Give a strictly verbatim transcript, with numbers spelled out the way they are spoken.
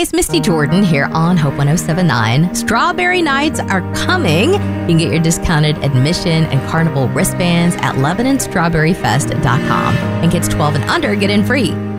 Hey, it's Misty Jordan here on Hope one oh seven nine. Strawberry Nights are coming. You can get your discounted admission and carnival wristbands at Lebanon Strawberry Fest dot com. And kids twelve and under get in free.